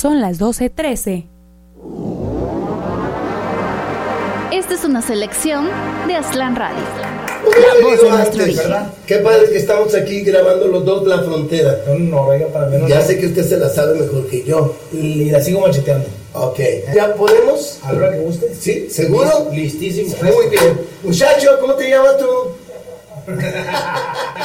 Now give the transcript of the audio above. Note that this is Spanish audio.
Son las 12:13. Esta es una selección de Aztlán Radio. La voz de nuestro origen. Qué padre que estamos aquí grabando los dos La Frontera. No, venga, para mí no. Ya sé que usted se la sabe mejor que yo. Y la sigo macheteando. Ok. ¿Ya podemos? A la hora que guste. ¿Sí? ¿Seguro? Listísimo. Muy bien. Muchacho, ¿cómo te llamas tú?